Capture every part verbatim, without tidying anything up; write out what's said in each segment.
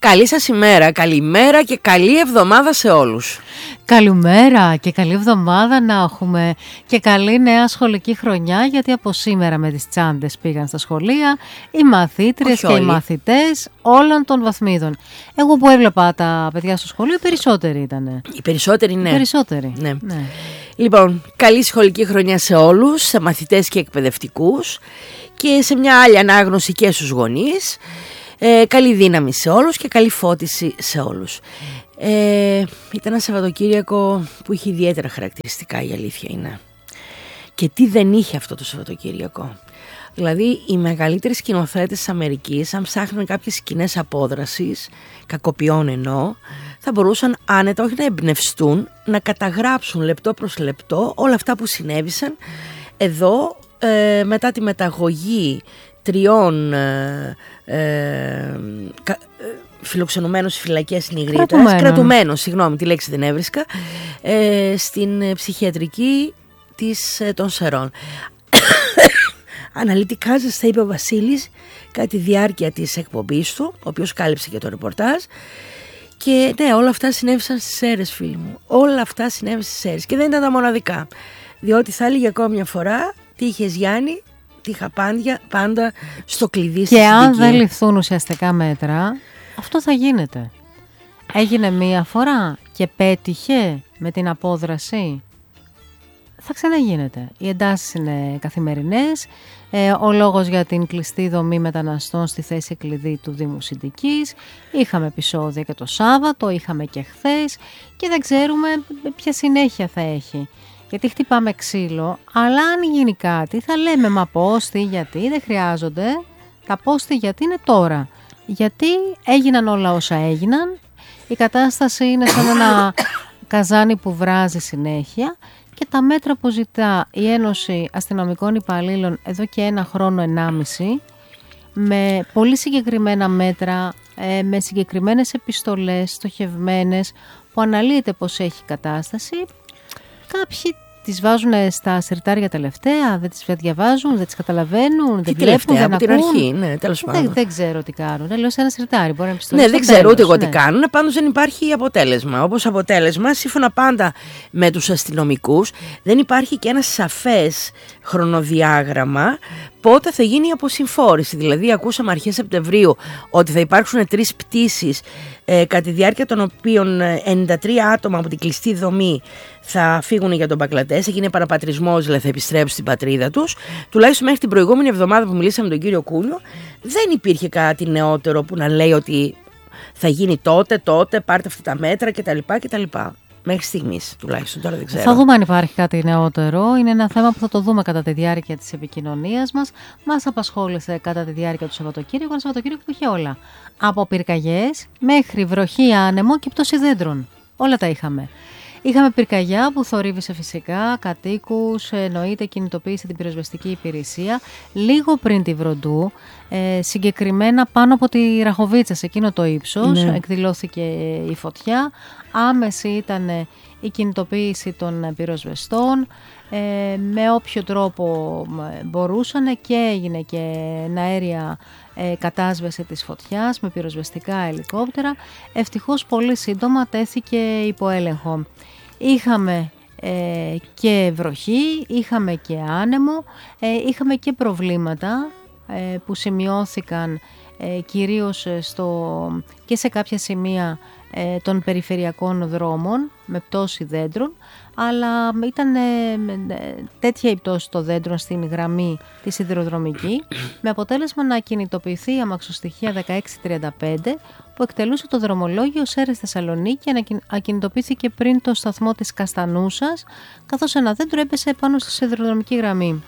Καλή σας ημέρα, καλημέρα και καλή εβδομάδα σε όλους. Καλημέρα και καλή εβδομάδα να έχουμε και καλή νέα σχολική χρονιά, γιατί από σήμερα με τις τσάντες πήγαν στα σχολεία οι μαθήτριες και οι μαθητές όλων των βαθμίδων. Εγώ που έβλεπα τα παιδιά στο σχολείο, οι περισσότεροι ήτανε. Οι περισσότεροι, ναι. Οι περισσότεροι. Ναι. Ναι. Λοιπόν, καλή σχολική χρονιά σε όλους, σε μαθητές και εκπαιδευτικούς και σε μια άλλη ανάγνωση και στους γονείς. Ε, καλή δύναμη σε όλους και καλή φώτιση σε όλους. Ε, ήταν ένα Σαββατοκύριακο που είχε ιδιαίτερα χαρακτηριστικά, η αλήθεια είναι. Και τι δεν είχε αυτό το Σαββατοκύριακο. Δηλαδή, οι μεγαλύτεροι σκηνοθέτες της Αμερικής, αν ψάχνουν κάποιες σκηνές απόδρασης, κακοποιών εννοώ, θα μπορούσαν άνετα όχι να εμπνευστούν, να καταγράψουν λεπτό προς λεπτό όλα αυτά που συνέβησαν εδώ, ε, μετά τη μεταγωγή τριών ε, ε, κα, φιλοξενουμένους στις φυλακές Νιγρίτας, κρατουμένος, συγγνώμη, τη λέξη δεν έβρισκα, ε, στην ψυχιατρική της, ε, των Σερών. Αναλυτικά σας θα είπε ο Βασίλης κατά τη διάρκεια της εκπομπής του, ο οποίος κάλυψε και το ρεπορτάζ. Και ναι, όλα αυτά συνέβησαν στις Σέρρες, φίλοι μου. Όλα αυτά συνέβησαν στις Σέρρες και δεν ήταν τα μοναδικά. Διότι θα έλεγε ακόμα μια φορά, τι είχες Γιάννη, τι είχα πάντα, πάντα στο κλειδί στη Και αν συνδική. δεν ληφθούν ουσιαστικά μέτρα, αυτό θα γίνεται. Έγινε μία φορά και πέτυχε με την απόδραση, θα ξαναγίνεται. Οι εντάσεις είναι καθημερινές. Ε, ο λόγος για την κλειστή δομή μεταναστών στη θέση κλειδί του Δήμου Συντικής. Είχαμε επεισόδια και το Σάββατο, είχαμε και χθες και δεν ξέρουμε ποια συνέχεια θα έχει. Γιατί χτυπάμε ξύλο, αλλά αν γίνει κάτι θα λέμε μα πώς, τι, γιατί, δεν χρειάζονται. Τα πώς, τι, γιατί είναι τώρα. Γιατί έγιναν όλα όσα έγιναν. Η κατάσταση είναι σαν ένα καζάνι που βράζει συνέχεια. Και τα μέτρα που ζητά η Ένωση Αστυνομικών Υπαλλήλων εδώ και ένα χρόνο ενάμιση, με πολύ συγκεκριμένα μέτρα, με συγκεκριμένες επιστολές στοχευμένες που αναλύεται πως έχει κατάσταση, κάποιοι τις βάζουν στα συρτάρια τελευταία, δεν τις διαβάζουν, δεν τις καταλαβαίνουν, δεν βλέπουν, δεν από την ακούν. αρχή, ναι, τέλος πάντων. Δεν, δεν ξέρω τι κάνουν. Λέω σε ένα συρτάρι, μπορεί να επιστολή. Ναι, δεν τέλος, ξέρω ούτε εγώ ναι. τι κάνουν, πάντως δεν υπάρχει αποτέλεσμα. Όπως αποτέλεσμα, σύμφωνα πάντα με τους αστυνομικούς, δεν υπάρχει και ένα σαφές χρονοδιάγραμμα πότε θα γίνει η αποσυμφόρηση. Δηλαδή, ακούσαμε αρχές Σεπτεμβρίου ότι θα υπάρξουν τρεις πτήσεις, ε, κατά τη διάρκεια των οποίων ενενήντα τρία άτομα από την κλειστή δομή θα φύγουν για τον Μπαγκλαντές. Έγινε παραπατρισμός, δηλαδή θα επιστρέψουν στην πατρίδα τους. Τουλάχιστον μέχρι την προηγούμενη εβδομάδα που μιλήσαμε με τον κύριο Κούλιο, δεν υπήρχε κάτι νεότερο που να λέει ότι θα γίνει τότε, τότε, πάρτε αυτά τα μέτρα κτλ. κτλ. Μέχρι στιγμής τουλάχιστον, τώρα δεν ξέρω. Θα δούμε αν υπάρχει κάτι νεότερο. Είναι ένα θέμα που θα το δούμε κατά τη διάρκεια της επικοινωνίας μας. Μας απασχόλησε κατά τη διάρκεια του Σαββατοκύριακου. Ένα Σαββατοκύριακο που είχε όλα. Από πυρκαγιές μέχρι βροχή, άνεμο και πτώση δέντρων. Όλα τα είχαμε. Είχαμε πυρκαγιά που θορύβησε φυσικά κατοίκους, εννοείται κινητοποίησε την πυροσβεστική υπηρεσία λίγο πριν τη Βροντού, ε, συγκεκριμένα πάνω από τη Ραχοβίτσα, σε εκείνο το ύψος, ναι. Εκδηλώθηκε η φωτιά, άμεση ήταν η κινητοποίηση των πυροσβεστών, ε, με όποιο τρόπο μπορούσαν και έγινε και αέρια ε, κατάσβεση της φωτιάς με πυροσβεστικά ελικόπτερα. Ευτυχώς πολύ σύντομα τέθηκε υπό έλεγχο. Είχαμε ε, και βροχή, είχαμε και άνεμο, ε, είχαμε και προβλήματα ε, που σημειώθηκαν ε, κυρίως στο, και σε κάποια σημεία ε, των περιφερειακών δρόμων με πτώση δέντρων, αλλά ήταν ε, τέτοια η πτώση των δέντρων στην γραμμή τη σιδηροδρομική, με αποτέλεσμα να κινητοποιηθεί η αμαξοστοιχεία δεκαέξι τριάντα πέντε που εκτελούσε το δρομολόγιο Σέρρες Θεσσαλονίκη και ακινητοποιήθηκε πριν το σταθμό της Καστανούσας, καθώς ένα δέντρο έπεσε πάνω στη σιδηροδρομική γραμμή.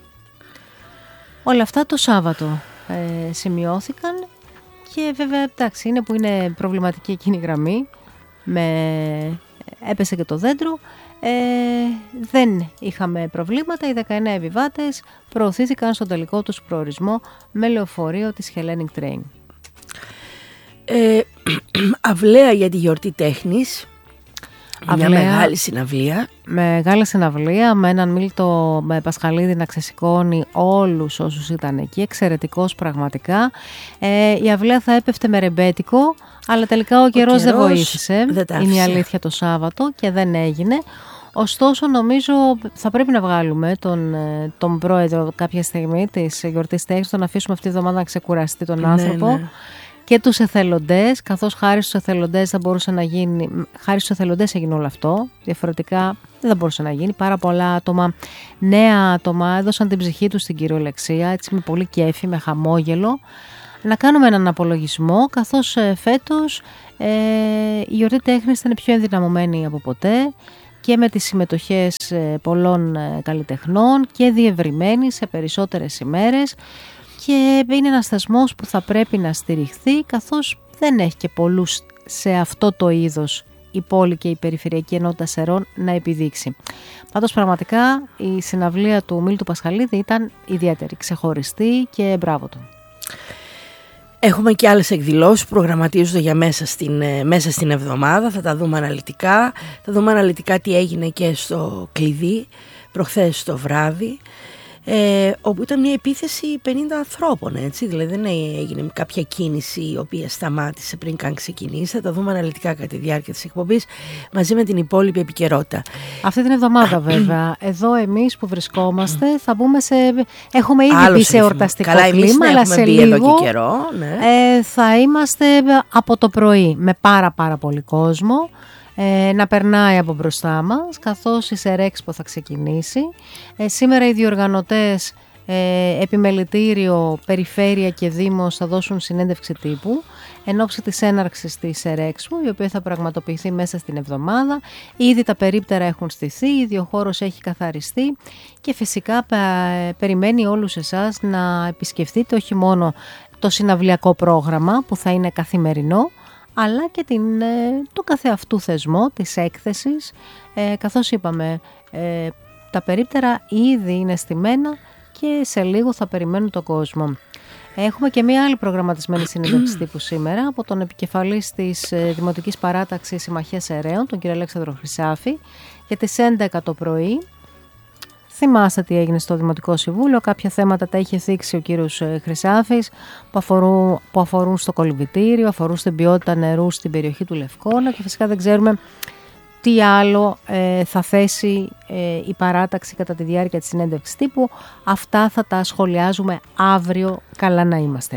Όλα αυτά το Σάββατο ε, σημειώθηκαν και βέβαια εντάξει, είναι που είναι προβληματική εκείνη η γραμμή, με... έπεσε και το δέντρο. Ε, δεν είχαμε προβλήματα, οι δεκαεννέα επιβάτες προωθήθηκαν στον τελικό τους προορισμό με λεωφορείο της Hellenic Train. Ε, αυλαία για τη γιορτή τέχνης. Μια αυλαία, μεγάλη συναυλία. Μεγάλη συναυλία με έναν Μίλτο με Πασχαλίδη να ξεσηκώνει όλους όσους ήταν εκεί. Εξαιρετικός πραγματικά. Ε, η αυλαία θα έπεφτε με ρεμπέτικο, αλλά τελικά ο καιρός δεν βοήθησε. Δεν είναι η αλήθεια το Σάββατο και δεν έγινε. Ωστόσο νομίζω θα πρέπει να βγάλουμε τον, τον πρόεδρο κάποια στιγμή της γιορτής τέχνης, τον αφήσουμε αυτή τη εβδομάδα να ξεκουραστεί τον άνθρωπο. Ναι, ναι. Και τους εθελοντές, καθώς χάρη στους εθελοντές θα μπορούσε να γίνει, χάρη στους εθελοντές έγινε όλο αυτό, διαφορετικά δεν θα μπορούσε να γίνει. Πάρα πολλά άτομα, νέα άτομα έδωσαν την ψυχή τους στην κυριολεξία, έτσι με πολύ κέφι, με χαμόγελο. Να κάνουμε έναν απολογισμό, καθώς ε, φέτος ε, η γιορτή τέχνης ήταν πιο ενδυναμωμένη από ποτέ και με τις συμμετοχές ε, πολλών ε, καλλιτεχνών και διευρυμένη σε περισσότερες ημέρες. Και είναι ένας θεσμός που θα πρέπει να στηριχθεί, καθώς δεν έχει και πολλούς σε αυτό το είδος η πόλη και η Περιφερειακή Ενότητα Σερών να επιδείξει. Πάντως πραγματικά η συναυλία του Μίλτου Πασχαλίδη ήταν ιδιαίτερη, ξεχωριστή και μπράβο του. Έχουμε και άλλες εκδηλώσεις που προγραμματίζονται για μέσα στην, μέσα στην εβδομάδα. Θα τα δούμε αναλυτικά. Θα δούμε αναλυτικά τι έγινε και στο Κλειδί προχθές το βράδυ. Ε, όπου ήταν μια επίθεση πενήντα ανθρώπων, έτσι, δηλαδή δεν έγινε κάποια κίνηση η οποία σταμάτησε πριν καν ξεκινήσει. Θα τα δούμε αναλυτικά κατά τη διάρκεια της εκπομπής μαζί με την υπόλοιπη επικαιρότητα. Αυτή την εβδομάδα βέβαια, εδώ εμείς που βρισκόμαστε θα μπούμε σε... έχουμε ήδη Άλλος μπει σε εορταστικό Καλά, κλίμα, αλλά σε λίγο εδώ και καιρό, ναι. ε, θα είμαστε από το πρωί με πάρα πάρα πολύ κόσμο. Ε, να περνάει από μπροστά μας, καθώς η Σερέξπο θα ξεκινήσει. Ε, σήμερα οι διοργανωτές ε, επιμελητήριο, περιφέρεια και δήμος θα δώσουν συνέντευξη τύπου εν ώψη της έναρξης της Σερέξπο, η οποία θα πραγματοποιηθεί μέσα στην εβδομάδα. Ήδη τα περίπτερα έχουν στηθεί, ήδη ο χώρος έχει καθαριστεί και φυσικά ε, περιμένει όλους εσάς να επισκεφτείτε όχι μόνο το συναυλιακό πρόγραμμα που θα είναι καθημερινό, αλλά και την, το καθεαυτού θεσμό της έκθεσης, ε, καθώς είπαμε ε, τα περίπτερα ήδη είναι στημένα και σε λίγο θα περιμένουν τον κόσμο. Έχουμε και μία άλλη προγραμματισμένη συνέντευξη τύπου σήμερα από τον επικεφαλής της Δημοτικής Παράταξης Συμμαχίας Ερέων, τον κύριο Αλέξανδρο Χρυσάφη, για τις έντεκα το πρωί. Θυμάστε τι έγινε στο Δημοτικό Συμβούλιο, κάποια θέματα τα είχε θίξει ο κύριος Χρυσάφης που αφορούν, που αφορούν στο κολυμβητήριο, αφορούν στην ποιότητα νερού στην περιοχή του Λευκώνα και φυσικά δεν ξέρουμε τι άλλο ε, θα θέσει ε, η παράταξη κατά τη διάρκεια της συνέντευξης τύπου. Αυτά θα τα σχολιάζουμε αύριο, καλά να είμαστε.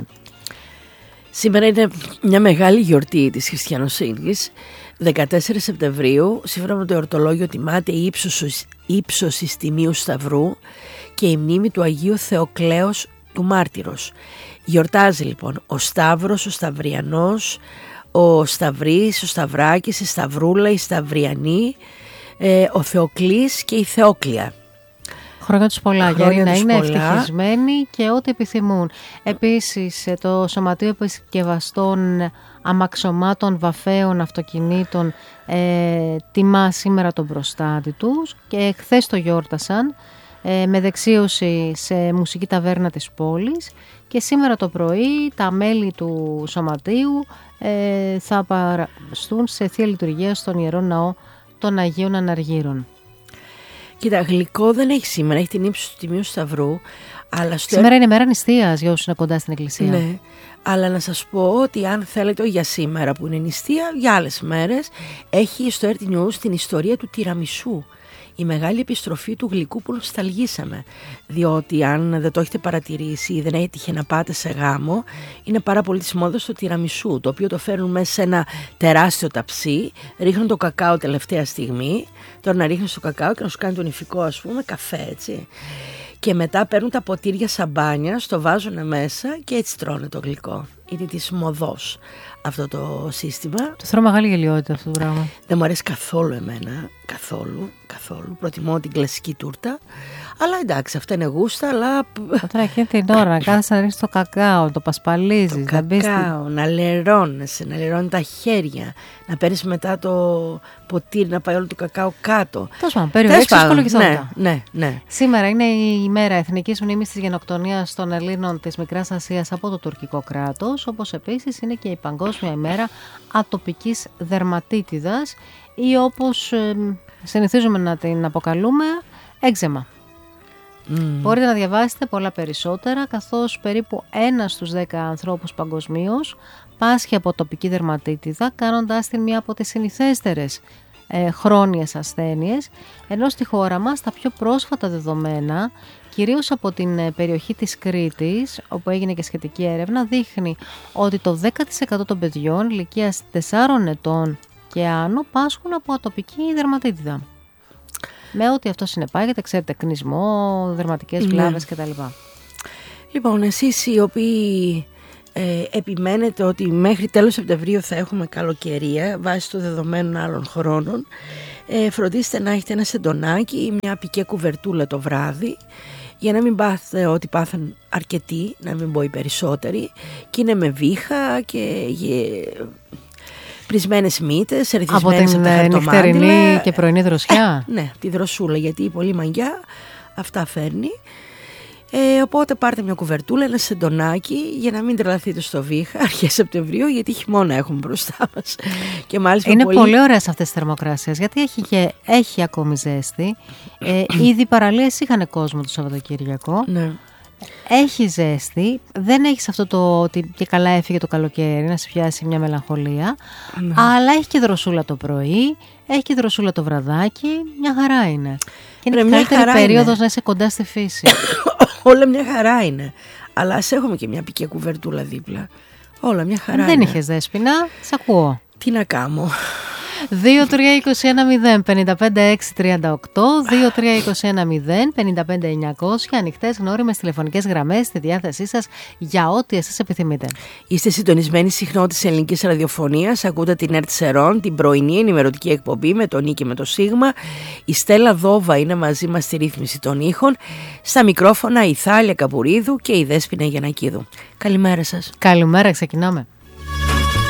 Σήμερα είναι μια μεγάλη γιορτή της χριστιανοσύνης. δεκατέσσερις Σεπτεμβρίου, σύμφωνα με το εορτολόγιο, τιμάται η ύψος, ύψος εις Τιμίου Σταυρού και η μνήμη του Αγίου Θεοκλέως του Μάρτυρος. Γιορτάζει λοιπόν ο Σταύρος, ο Σταυριανός, ο Σταυρής, ο Σταυράκης, η Σταυρούλα, η Σταυριανή, ε, ο Θεοκλής και η Θεόκλια. Χρόνια τους πολλά, για να είναι ευτυχισμένοι και ό,τι επιθυμούν. Επίσης, το Σωματείο Επισκευαστών Αμαξωμάτων Βαφέων Αυτοκινήτων ε, τιμά σήμερα τον προστάτη τους και χθες το γιόρτασαν ε, με δεξίωση σε μουσική ταβέρνα της πόλης και σήμερα το πρωί τα μέλη του Σωματείου ε, θα παραστούν σε Θεία Λειτουργία στον Ιερό Ναό των Αγίων Αναργύρων. Κοίτα, γλυκό δεν έχει σήμερα, έχει την ύψη του Τιμίου Σταυρού. Αλλά στο... Σήμερα είναι μέρα νηστείας για όσους είναι κοντά στην εκκλησία. Ναι, αλλά να σας πω ότι αν θέλετε για σήμερα που είναι νηστεία, για άλλες μέρες, έχει στο Earth News την ιστορία του τιραμισού. Η μεγάλη επιστροφή του γλυκού που νοσταλγήσαμε. Διότι αν δεν το έχετε παρατηρήσει ή δεν έτυχε να πάτε σε γάμο, είναι πάρα πολύ της μόδας το τιραμισού, το οποίο το φέρνουν μέσα σε ένα τεράστιο ταψί, ρίχνουν το κακάο τελευταία στιγμή, τώρα να ρίχνουν το κακάο και να σου κάνει τον ηφικό, ας πούμε, καφέ, έτσι. Και μετά παίρνουν τα ποτήρια σαμπάνια, το βάζουν μέσα και έτσι τρώνε το γλυκό. Είναι της μοδός αυτό το σύστημα. Το θέλω μεγάλη γελιότητα αυτό το πράγμα. Δεν μου αρέσει καθόλου εμένα, καθόλου, καθόλου. Προτιμώ την κλασική τούρτα. Αλλά εντάξει, αυτά είναι γούστα, αλλά... Τώρα εκείνη την ώρα να κάθεσαι να ρίξεις το κακάο, το πασπαλίζεις. Το να κακάο, στη... να λερώνεσαι, να λερώνει τα χέρια, να παίρνεις μετά το ποτήρι, να πάει όλο το κακάο κάτω. Τέλος πάντων, περιορέξεις υπολογιστότητα. Ναι, ναι, ναι. Σήμερα είναι η ημέρα εθνικής μνήμης της γενοκτονίας των Ελλήνων της Μικράς Ασίας από το τουρκικό κράτος, όπως επίσης είναι και η Παγκόσμια ημέρα ατοπικής δερματίτιδας ή όπως ε, συνηθίζουμε να την αποκαλούμε, έξεμα. Mm. Μπορείτε να διαβάσετε πολλά περισσότερα, καθώς περίπου ένας στους δέκα ανθρώπους παγκοσμίως πάσχει από ατοπική δερματίτιδα, κάνοντάς την μία από τις συνηθέστερες ε, χρόνιες ασθένειες, ενώ στη χώρα μας τα πιο πρόσφατα δεδομένα, κυρίως από την ε, περιοχή της Κρήτης, όπου έγινε και σχετική έρευνα, δείχνει ότι το δέκα τοις εκατό των παιδιών ηλικίας τεσσάρων ετών και άνω πάσχουν από ατοπική δερματίτιδα. Με ό,τι αυτό συνεπάγεται, ξέρετε, κνισμό, δερματικές βλάβες ναι. κτλ. Λοιπόν, εσείς οι οποίοι ε, επιμένετε ότι μέχρι τέλος Σεπτεμβρίου θα έχουμε καλοκαιρία βάσει των δεδομένων άλλων χρόνων, ε, φροντίστε να έχετε ένα σεντονάκι ή μια πικέ κουβερτούλα το βράδυ, για να μην πάθετε ότι πάθαν αρκετοί, να μην πω οι περισσότεροι, και είναι με βήχα και... πρισμένες μύτες, ερυθισμένες από, από την νυχτερινή και πρωινή δροσιά. Ε, ναι, τη δροσούλα, γιατί η πολύ μαγιά αυτά φέρνει. Ε, οπότε πάρτε μια κουβερτούλα, ένα σεντονάκι, για να μην τρελαθείτε στο βήχα αρχές Σεπτεμβρίου, γιατί χειμώνα έχουμε μπροστά μας. Και μάλιστα είναι πολύ... πολύ ωραίες αυτές τις θερμοκρασίες, γιατί έχει, και, έχει ακόμη ζέστη. Ε, ήδη οι παραλίες είχαν κόσμο το Σαββατοκύριακο. Ναι. Έχει ζέστη, δεν έχεις αυτό το ότι και καλά έφυγε το καλοκαίρι να σε πιάσει μια μελαγχολία, ναι. αλλά έχει και δροσούλα το πρωί, έχει και δροσούλα το βραδάκι, μια χαρά είναι. Και είναι η καλύτερη περίοδος είναι. Να είσαι κοντά στη φύση. Όλα μια χαρά είναι, αλλά ας έχουμε και μια πικέ κουβερτούλα δίπλα. Όλα μια χαρά δεν είναι. Δεν είχες δέσποινα, σ' ακούω. Τι να κάνω. δύο τρία είκοσι ένα μηδέν πενήντα πέντε έξι τριάντα οκτώ, δύο τρία είκοσι ένα μηδέν πενήντα πέντε εννιακόσια, ανοιχτές γνώριμες τηλεφωνικές γραμμές στη διάθεσή σας για ό,τι εσείς επιθυμείτε. Είστε συντονισμένοι συχνότητα της ελληνικής ραδιοφωνίας, ακούτε την ΕΡΤ Σερών, την πρωινή ενημερωτική εκπομπή με τον Νί και με το Σίγμα. Η Στέλλα Δόβα είναι μαζί μας στη ρύθμιση των ήχων, στα μικρόφωνα η Θάλια Καπουρίδου και η Δέσποινα Γιαννακίδου. Καλημέρα σας. Καλημέρα, ξεκινάμε.